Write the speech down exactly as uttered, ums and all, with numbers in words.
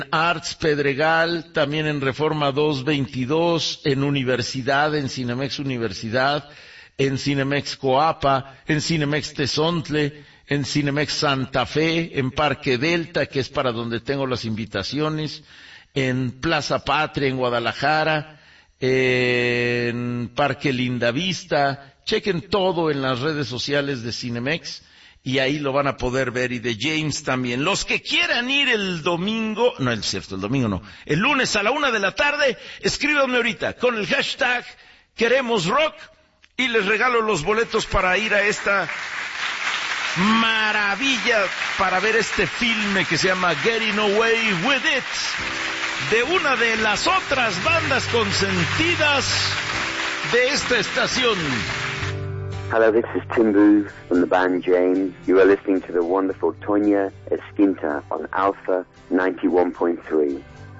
Arts Pedregal, también en Reforma doscientos veintidós, en Universidad, en Cinemex Universidad, en Cinemex Coapa, en Cinemex Tezontle, en Cinemex Santa Fe, en Parque Delta, que es para donde tengo las invitaciones, en Plaza Patria, en Guadalajara, en Parque Lindavista. Chequen todo en las redes sociales de Cinemex y ahí lo van a poder ver, y de James también. Los que quieran ir el domingo, no es cierto, el domingo no, el lunes a la una de la tarde, escríbanme ahorita con el hashtag Queremos Rock y les regalo los boletos para ir a esta maravilla, para ver este filme que se llama Getting Away With It, de una de las otras bandas consentidas de esta estación. Hello, this is Tim Booth from the band James. You are listening to the wonderful Tonya Esquinta on Alpha ninety-one point three.